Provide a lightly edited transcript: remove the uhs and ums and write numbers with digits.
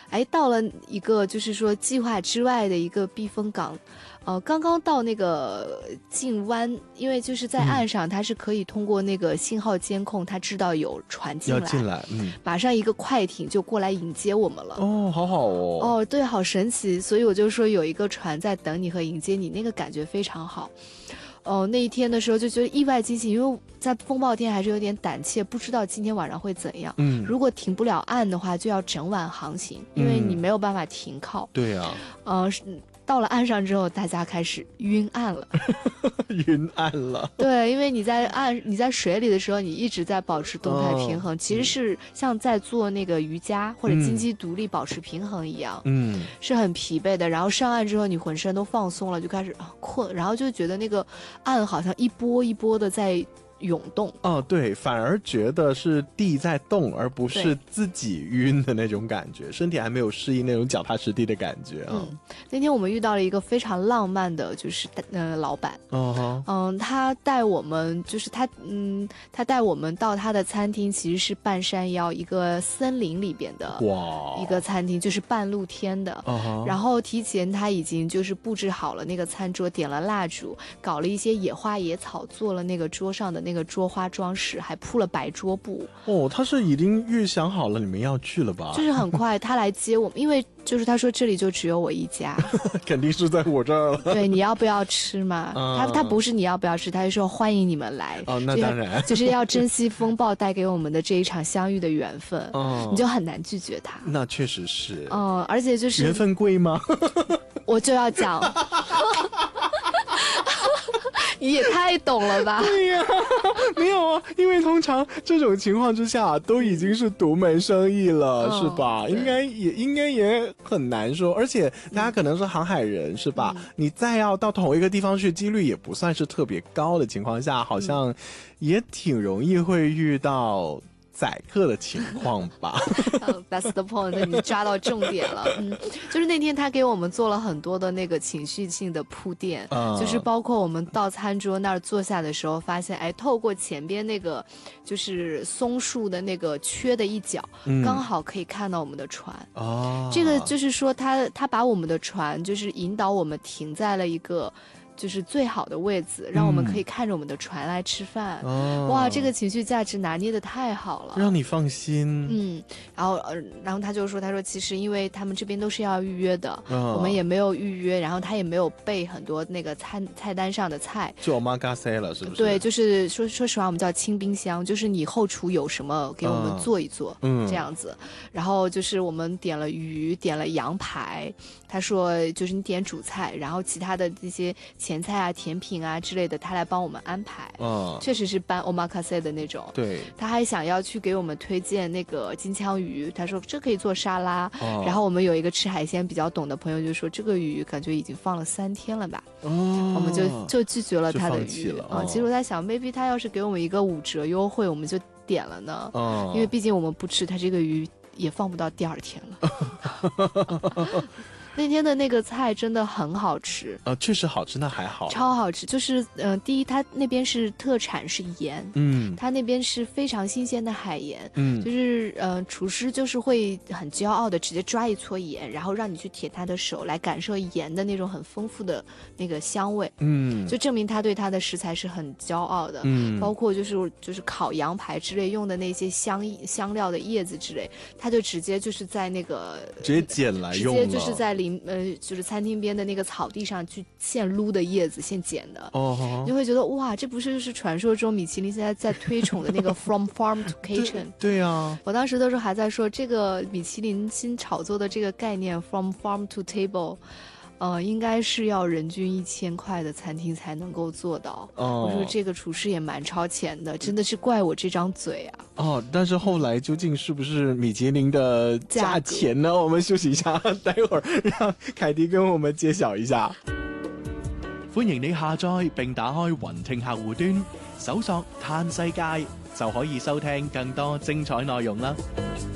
到了一个就是说计划之外的一个避风港。刚刚到那个近湾，因为就是在岸上，它是可以通过那个信号监控，它知道有船进来， 要进来， 马上一个快艇就过来迎接我们了。 哦，好好哦。 对，好神奇。所以我就说有一个船在等你和迎接你，那个感觉非常好。那一天的时候就觉得意外惊喜，因为在风暴天还是有点胆怯，不知道今天晚上会怎样。如果停不了岸的话，就要整晚航行，因为你没有办法停靠。 对啊。 到了岸上之后，大家开始晕岸了。 晕岸了。 对，因为你在水里的时候，你一直在保持动态平衡，其实是像在做那个瑜伽或者金鸡独立保持平衡一样，是很疲惫的。然后上岸之后，你浑身都放松了，就开始困，然后就觉得那个岸好像一波一波的在涌动。 对，反而觉得是地在动，而不是自己晕的那种感觉，身体还没有适应那种脚踏实地的感觉啊。 那天我们遇到了一个非常浪漫的，就是老板。他带我们，就是他带我们到他的餐厅，其实是半山腰一个森林里边的一个餐厅，就是半露天的。然后提前他已经就是布置好了那个餐桌，点了蜡烛，搞了一些野花野草，做了那个桌上的那个桌花装饰，还铺了白桌布。 他是已经预想好了你们要去了吧？ 就是很快他来接我们，因为就是他说这里就只有我一家。 肯定是在我这儿了。 对，你要不要吃嘛？他不是你要不要吃，他就说欢迎你们来。 那当然， 就是要珍惜风暴带给我们的这一场相遇的缘分。你就很难拒绝他。 那确实是。 而且就是缘分贵吗？ 我就要讲。你也太懂了吧？ 对呀，没有啊，因为通常这种情况之下都已经是独门生意了，是吧？应该也很难说，而且大家可能是航海人，是吧？你再要到同一个地方去，几率也不算是特别高的情况下，好像也挺容易会遇到宰客的情况吧。 That's the point， 你抓到重点了。就是那天他给我们做了很多的那个情绪性的铺垫，就是包括我们到餐桌那儿坐下的时候，发现透过前边那个就是松树的那个缺的一角，刚好可以看到我们的船。这个就是说他把我们的船就是引导我们停在了一个就是最好的位置，让我们可以看着我们的船来吃饭。哇，这个情绪价值拿捏的太好了， 让你放心。 然后他就说，他说其实因为他们这边都是要预约的，我们也没有预约，然后他也没有备很多那个菜单上的菜， 就 omakase 了，是不是？ 对，就是说实话，我们叫清冰箱，就是你后厨有什么给我们做一做，这样子。然后就是我们点了鱼，点了羊排，他说就是你点主菜，然后其他的这些前菜啊、甜品啊之类的，他来帮我们安排。确实是搬 omakase 的那种。 对， 他还想要去给我们推荐那个金枪鱼，他说这可以做沙拉。然后我们有一个吃海鲜比较懂的朋友就说，这个鱼感觉已经放了3天了吧。我们就拒绝了他的鱼。其实我在想 maybe 他要是给我们一个5折优惠，我们就点了呢。因为毕竟我们不吃，他这个鱼也放不到第2天了。那天的那个菜真的很好吃。 确实好吃，那还好， 超好吃。就是第一，它那边是特产是盐，它那边是非常新鲜的海盐，就是厨师就是会很骄傲的直接抓一撮盐，然后让你去舔他的手来感受盐的那种很丰富的那个香味，就证明他对他的食材是很骄傲的。包括就是烤羊排之类用的那些香料的叶子之类，他就直接就是在那个直接捡来用了， 直接就是在就是餐厅边的那个草地上去现撸的叶子现捡的。你就会觉得哇，这不是就是传说中米其林现在在推崇的那个 from farm to kitchen。 对啊， 我当时都是还在说这个米其林新炒作的这个概念 from farm to table，应该是要人均1000块的餐厅才能够做到。我说这个厨师也蛮超前的，真的是怪我这张嘴啊。 但是後來究竟是不是米其林的價錢呢？我們休息一下，待會兒讓凱迪跟我們揭曉一下。 歡迎你下載並打開雲聽客戶端，搜索嘆世界就可以收聽更多精彩內容啦。